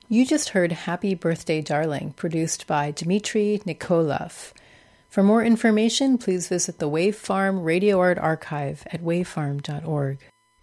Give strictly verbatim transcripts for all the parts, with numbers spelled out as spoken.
You just heard Happy Birthday Darling, produced by Dmitry Nikolov. For more information, please visit the Wave Farm Radio Art Archive at wave farm dot org.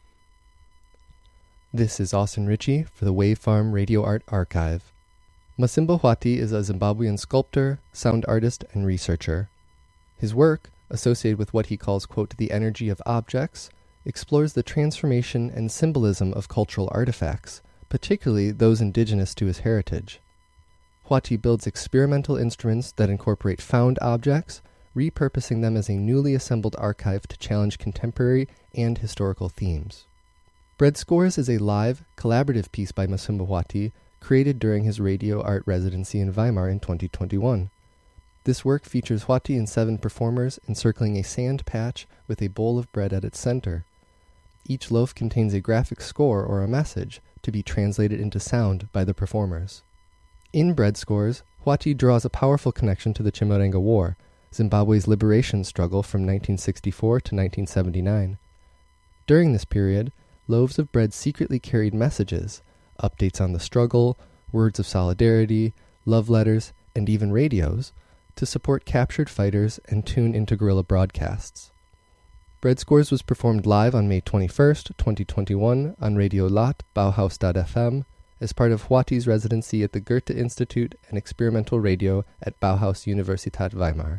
This is Austin Ritchie for the Wave Farm Radio Art Archive. Masimba Hwati is a Zimbabwean sculptor, sound artist, and researcher. His work, associated with what he calls, quote, the energy of objects, explores the transformation and symbolism of cultural artifacts, particularly those indigenous to his heritage. Hwati builds experimental instruments that incorporate found objects, repurposing them as a newly assembled archive to challenge contemporary and historical themes. Bread Scores is a live, collaborative piece by Masimba Hwati created during his radio art residency in Weimar in twenty twenty-one. This work features Hwati and seven performers encircling a sand patch with a bowl of bread at its center. Each loaf contains a graphic score or a message to be translated into sound by the performers. In Bread Scores, Hwati draws a powerful connection to the Chimurenga War, Zimbabwe's liberation struggle from nineteen sixty-four to nineteen seventy-nine. During this period, loaves of bread secretly carried messages, updates on the struggle, words of solidarity, love letters, and even radios, to support captured fighters and tune into guerrilla broadcasts. Bread Scores was performed live on May twenty-first, twenty twenty-one on Radio Lot, Bauhaus dot f m, as part of Hwati's residency at the Goethe Institute and Experimental Radio at Bauhaus Universität Weimar.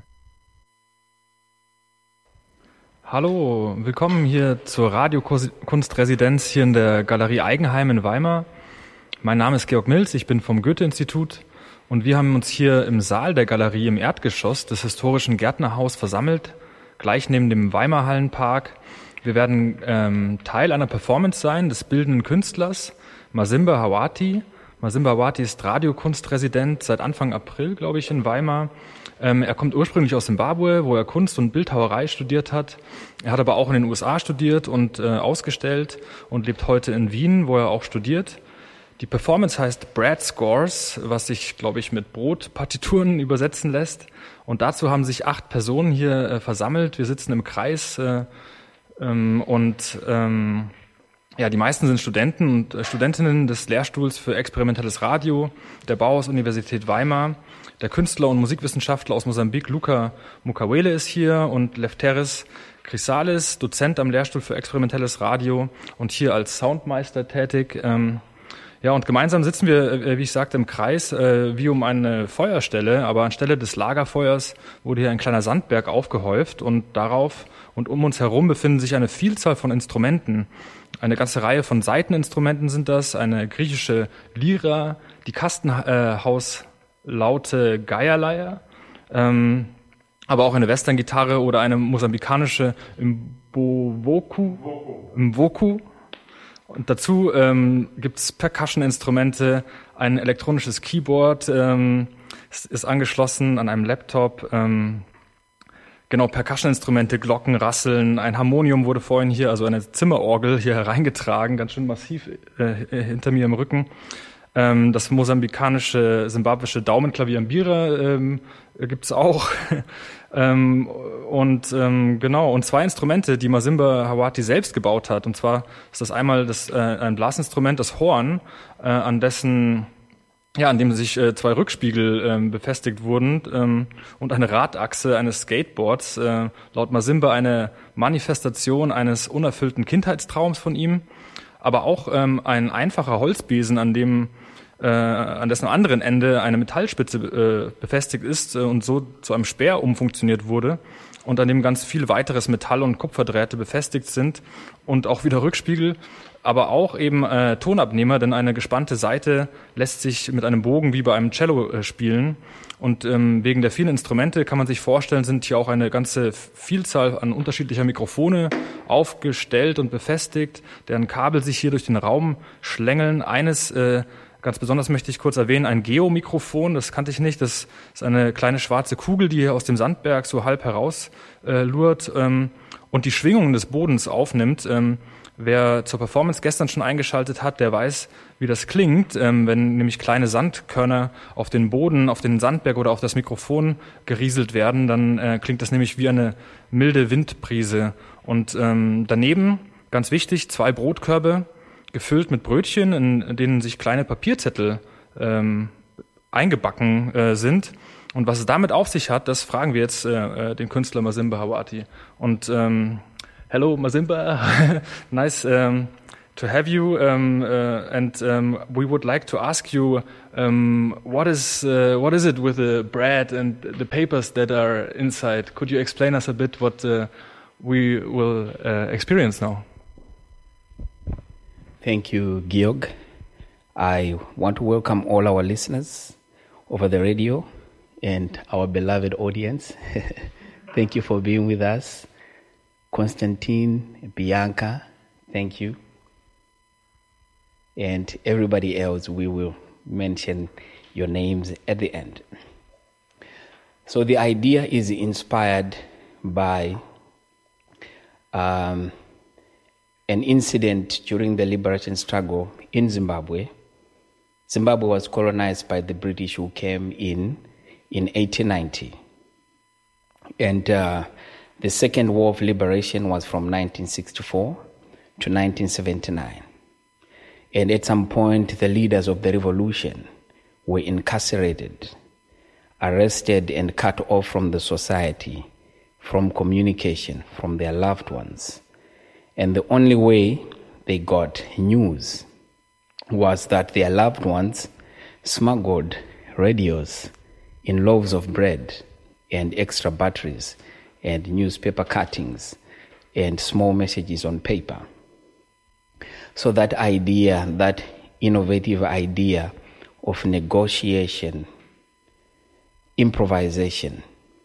Hallo, willkommen hier zur Radiokunstresidenz hier in der Galerie Eigenheim in Weimar. Mein Name ist Georg Milz, ich bin vom Goethe-Institut und wir haben uns hier im Saal der Galerie im Erdgeschoss des historischen Gärtnerhaus versammelt, gleich neben dem Weimarhallenpark. Wir werden ähm, Teil einer Performance sein des bildenden Künstlers Masimba Hwati. Masimba Hwati ist Radiokunstresident seit Anfang April, glaube ich, in Weimar. Ähm, er kommt ursprünglich aus Zimbabwe, wo er Kunst und Bildhauerei studiert hat. Er hat aber auch in den U S A studiert und äh, ausgestellt und lebt heute in Wien, wo er auch studiert. Die Performance heißt Bread Scores, was sich, glaube ich, mit Brotpartituren übersetzen lässt. Und dazu haben sich acht Personen hier äh, versammelt. Wir sitzen im Kreis äh, ähm, und ähm, ja, die meisten sind Studenten und äh, Studentinnen des Lehrstuhls für experimentelles Radio der Bauhaus-Universität Weimar. Der Künstler und Musikwissenschaftler aus Mosambik, Luca Mukawele, ist hier und Lefteris Chrysalis, Dozent am Lehrstuhl für experimentelles Radio und hier als Soundmeister tätig. Ähm, Ja, und gemeinsam sitzen wir, wie ich sagte, im Kreis, äh, wie um eine Feuerstelle, aber anstelle des Lagerfeuers wurde hier ein kleiner Sandberg aufgehäuft und darauf und um uns herum befinden sich eine Vielzahl von Instrumenten. Eine ganze Reihe von Saiteninstrumenten sind das, eine griechische Lyra, die Kastenhauslaute Geierleier, ähm, aber auch eine Western-Gitarre oder eine mosambikanische Mbowoku, Mwoku. Und dazu ähm, gibt es Percussion-Instrumente, ein elektronisches Keyboard ähm, ist, ist angeschlossen an einem Laptop. Ähm, genau, Percussion-Instrumente, Glocken, Rasseln, ein Harmonium wurde vorhin hier, also eine Zimmerorgel hier hereingetragen, ganz schön massiv äh, hinter mir im Rücken. Ähm, das mosambikanische, simbabwische Daumenklavier Mbira ähm, gibt's auch. ähm, und ähm, genau, und zwei Instrumente, die Masimba Hwati selbst gebaut hat. Und zwar ist das einmal das, äh, ein Blasinstrument, das Horn, äh, an dessen, ja, an dem sich äh, zwei Rückspiegel äh, befestigt wurden ähm, und eine Radachse eines Skateboards. Äh, laut Masimba eine Manifestation eines unerfüllten Kindheitstraums von ihm. Aber auch ähm, ein einfacher Holzbesen, an dem Äh, an dessen anderen Ende eine Metallspitze äh, befestigt ist äh, und so zu einem Speer umfunktioniert wurde und an dem ganz viel weiteres Metall- und Kupferdrähte befestigt sind und auch wieder Rückspiegel, aber auch eben äh, Tonabnehmer, denn eine gespannte Saite lässt sich mit einem Bogen wie bei einem Cello äh, spielen und ähm, wegen der vielen Instrumente kann man sich vorstellen, sind hier auch eine ganze Vielzahl an unterschiedlicher Mikrofone aufgestellt und befestigt, deren Kabel sich hier durch den Raum schlängeln. Eines äh, Ganz besonders möchte ich kurz erwähnen, ein Geomikrofon, das kannte ich nicht, das ist eine kleine schwarze Kugel, die hier aus dem Sandberg so halb heraus äh, lurt ähm, und die Schwingungen des Bodens aufnimmt. Ähm, wer zur Performance gestern schon eingeschaltet hat, der weiß, wie das klingt, ähm, wenn nämlich kleine Sandkörner auf den Boden, auf den Sandberg oder auf das Mikrofon gerieselt werden, dann äh, klingt das nämlich wie eine milde Windbrise. Und ähm, daneben, ganz wichtig, zwei Brotkörbe, gefüllt mit Brötchen, in denen sich kleine Papierzettel ähm, eingebacken äh, sind. Und was es damit auf sich hat, das fragen wir jetzt äh, den Künstler Masimba Hawati. Und ähm, hello Masimba, nice um, to have you. Um, uh, and um, we would like to ask you, um, what is uh, what is it with the bread and the papers that are inside? Could you explain us a bit what uh, we will uh, experience now? Thank you, Georg. I want to welcome all our listeners over the radio and our beloved audience. Thank you for being with us. Konstantin, Bianca, thank you. And everybody else, we will mention your names at the end. So the idea is inspired by um, an incident during the liberation struggle in Zimbabwe. Zimbabwe was colonized by the British, who came in in eighteen ninety. And uh, the Second War of Liberation was from nineteen sixty-four to nineteen seventy-nine. And at some point, the leaders of the revolution were incarcerated, arrested, and cut off from the society, from communication, from their loved ones. And the only way they got news was that their loved ones smuggled radios in loaves of bread and extra batteries and newspaper cuttings and small messages on paper. So that idea, that innovative idea of negotiation, improvisation,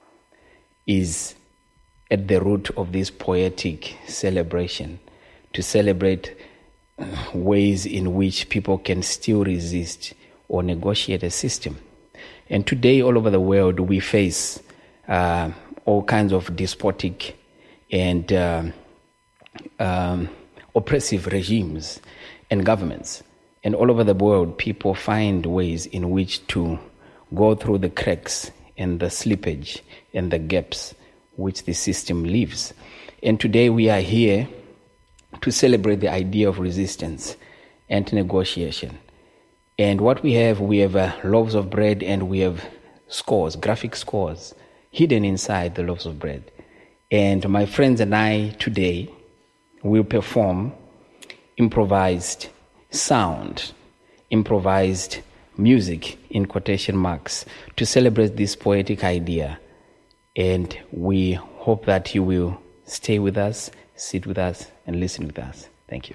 is at the root of this poetic celebration, to celebrate ways in which people can still resist or negotiate a system. And today, all over the world, we face uh, all kinds of despotic and uh, um, oppressive regimes and governments. And all over the world, people find ways in which to go through the cracks and the slippage and the gaps which the system leaves. And today we are here to celebrate the idea of resistance and negotiation. And what we have, we have uh, loaves of bread, and we have scores, graphic scores, hidden inside the loaves of bread. And my friends and I today will perform improvised sound, improvised music, in quotation marks, to celebrate this poetic idea. And we hope that you will stay with us, sit with us, and listen with us. Thank you.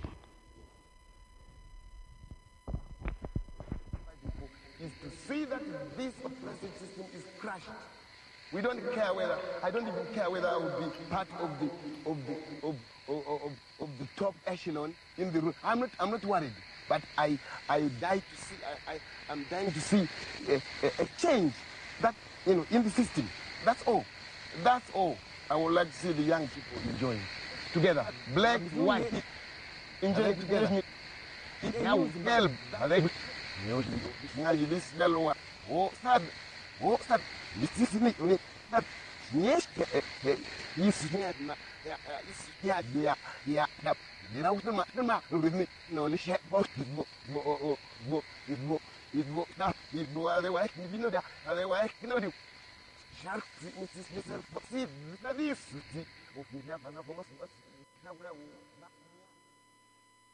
Is to see that this oppressive system is crushed. We don't care whether, I don't even care whether I would be part of the of the of of, of, of the top echelon in the room. I'm not I'm not worried, but I I die to see I, I I'm dying to see a, a, a change that, you know, in the system. That's all. That's all. I would like to see the young people enjoying together, black, white, enjoying together. Now, help. This girl, oh, sad, oh, sad. This is me. That yes, yes, yeah, yeah, yeah, yeah. You know, the man, the man, with me. No, the shit, both, both, both, both, both, both. Now, if you are the wife, you know that. Otherwise, you know the shark. This is the see. That is. Oh, we have another one.